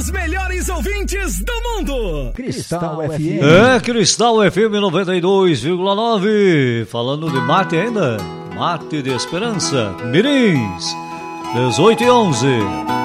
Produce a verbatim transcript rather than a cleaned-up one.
Os melhores ouvintes do mundo. Cristal F M. É, Cristal F M noventa e dois vírgula nove. Falando de mate ainda. Mate de Esperança. Mirins. dezoito e onze.